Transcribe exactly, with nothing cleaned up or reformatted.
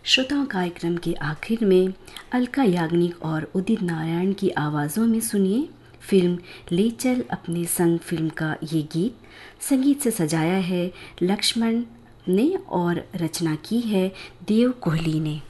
श्रोताओं, कार्यक्रम के आखिर में अलका याग्निक और उदित नारायण की आवाज़ों में सुनिए फिल्म ले चल अपने संग फिल्म का ये गीत। संगीत से सजाया है लक्ष्मण ने और रचना की है देव कोहली ने।